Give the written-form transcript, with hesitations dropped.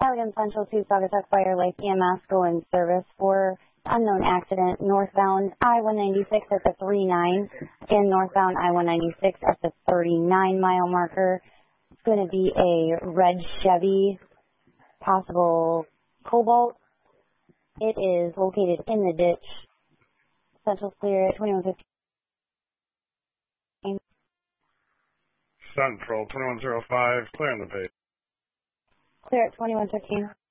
Allegan Central to Saugatuck Fire Life EMS go in service for unknown accident northbound I-196 at the 39 and northbound I-196 at the 39-mile marker. It's going to be a red Chevy, possible Cobalt. It is located in the ditch. Central's clear at 2115. Central 2105, clear on the page. Clear at 2115.